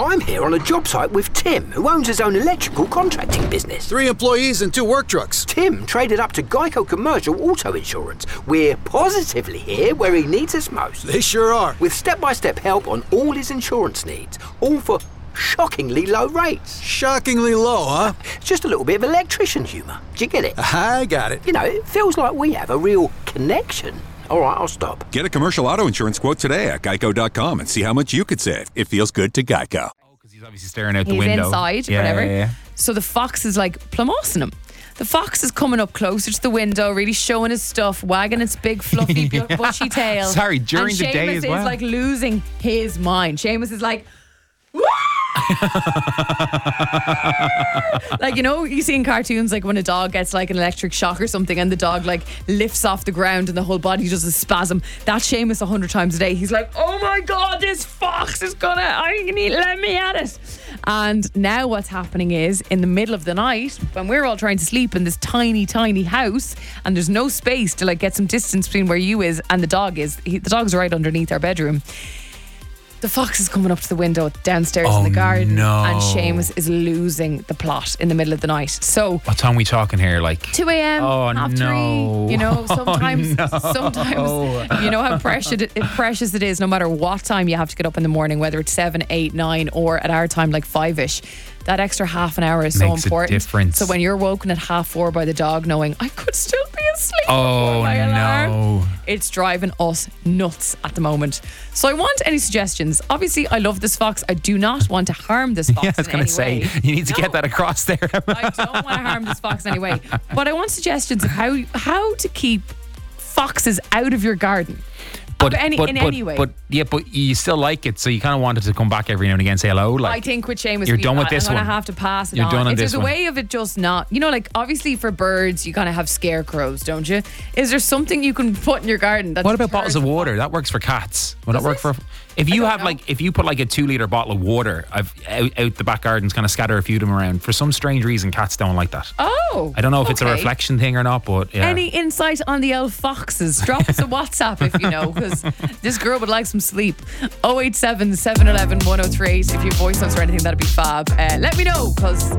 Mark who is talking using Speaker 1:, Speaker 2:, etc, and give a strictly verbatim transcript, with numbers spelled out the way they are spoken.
Speaker 1: I'm here on a job site with Tim, who owns his own electrical contracting business.
Speaker 2: Three employees and two work trucks.
Speaker 1: Tim traded up to Geico Commercial Auto Insurance. We're positively here where he needs us most.
Speaker 2: They sure are.
Speaker 1: With step-by-step help on all his insurance needs, all for shockingly low rates.
Speaker 2: Shockingly low, huh?
Speaker 1: Just a little bit of electrician humour. Do you get it?
Speaker 2: I got it.
Speaker 1: You know, it feels like we have a real connection. All right, I'll stop.
Speaker 3: Get a commercial auto insurance quote today at geico dot com and see how much you could save. It feels good to Geico.
Speaker 4: Oh, because he's obviously staring out the
Speaker 5: He's
Speaker 4: window.
Speaker 5: inside,
Speaker 4: yeah,
Speaker 5: whatever.
Speaker 4: Yeah, yeah.
Speaker 5: So the fox is like plumossing him. The fox is coming up closer to the window, really showing his stuff, wagging its big, fluffy,
Speaker 4: Yeah.
Speaker 5: bushy tail.
Speaker 4: Sorry, during
Speaker 5: and
Speaker 4: the day
Speaker 5: Seamus
Speaker 4: as
Speaker 5: is
Speaker 4: well.
Speaker 5: like losing his mind. Seamus is like, like, you know, you see in cartoons, like when a dog gets like an electric shock or something and the dog like lifts off the ground and the whole body does a spasm. That's Seamus a hundred times a day. He's like, oh my God, this fox is gonna, I need, let me at it. And now what's happening is in the middle of the night when we're all trying to sleep in this tiny, tiny house and there's no space to like get some distance between where you is and the dog is, he, the dog's right underneath our bedroom. The fox is coming up to the window downstairs
Speaker 4: Oh,
Speaker 5: in the garden,
Speaker 4: no.
Speaker 5: and Seamus is losing the plot in the middle of the night. So
Speaker 4: What time are we talking here? Like
Speaker 5: two a.m.
Speaker 4: Oh,
Speaker 5: half
Speaker 4: no.
Speaker 5: three. You know, sometimes,
Speaker 4: Oh, no.
Speaker 5: sometimes you know how precious it, precious it is. No matter what time you have to get up in the morning, whether it's seven, eight, nine, or at our time like five ish. That extra half an hour is so
Speaker 4: Makes a
Speaker 5: important.
Speaker 4: difference.
Speaker 5: So when you're woken at half four by the dog, knowing I could still be asleep.
Speaker 4: Oh,
Speaker 5: before my alarm,
Speaker 4: no.
Speaker 5: it's driving us nuts at the moment. So I want any suggestions. Obviously, I love this fox. I do not want to harm this fox.
Speaker 4: Yeah, I was
Speaker 5: in
Speaker 4: going
Speaker 5: any
Speaker 4: to say,
Speaker 5: way.
Speaker 4: you need to
Speaker 5: No.
Speaker 4: get that across there.
Speaker 5: I don't want to harm this fox anyway. But I want suggestions of how how to keep foxes out of your garden.
Speaker 4: But,
Speaker 5: Of any-
Speaker 4: but,
Speaker 5: in
Speaker 4: but,
Speaker 5: any way.
Speaker 4: but yeah, but you still like it, so you kind of wanted to come back every now and again and say hello. Like
Speaker 5: I think with Seamus,
Speaker 4: you're
Speaker 5: we-
Speaker 4: done with
Speaker 5: I-
Speaker 4: this
Speaker 5: I'm
Speaker 4: one.
Speaker 5: gonna have to pass it
Speaker 4: You're
Speaker 5: on.
Speaker 4: done on
Speaker 5: if
Speaker 4: this
Speaker 5: there's a
Speaker 4: one.
Speaker 5: way of it just not, you know, like obviously for birds, you kind of have scarecrows, don't you? Is there something you can put in your garden? That
Speaker 4: What about bottles
Speaker 5: deters
Speaker 4: of
Speaker 5: the
Speaker 4: water?
Speaker 5: fox?
Speaker 4: That works for cats. Would
Speaker 5: Does
Speaker 4: that work
Speaker 5: it?
Speaker 4: for? If you
Speaker 5: don't
Speaker 4: have
Speaker 5: know.
Speaker 4: like, if you put like a two liter bottle of water, I've out, out the back gardens, kind of scatter a few of them around. For some strange reason, cats don't like that.
Speaker 5: Oh,
Speaker 4: I don't know if it's a
Speaker 5: okay.
Speaker 4: reflection thing or not, but yeah.
Speaker 5: Any insight on the old foxes? Drop us a WhatsApp if you know, because this girl would like some sleep. oh eight seven, seven one one, one oh three eight. If you voice notes or anything, that'd be fab. Uh, let me know, because